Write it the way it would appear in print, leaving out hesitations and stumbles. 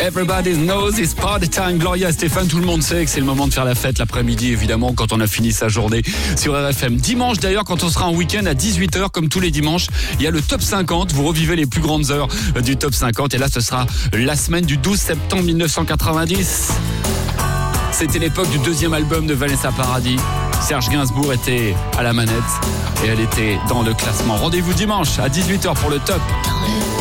Everybody knows it's party time. Gloria, Stéphane, tout le monde sait que c'est le moment de faire la fête l'après-midi, évidemment, quand on a fini sa journée sur RFM. Dimanche, d'ailleurs, quand on sera en week-end à 18h, comme tous les dimanches, il y a le top 50. Vous revivez les plus grandes heures du top 50. Et là, ce sera la semaine du 12 septembre 1990. C'était l'époque du deuxième album de Vanessa Paradis. Serge Gainsbourg était à la manette et elle était dans le classement. Rendez-vous dimanche à 18h pour le top.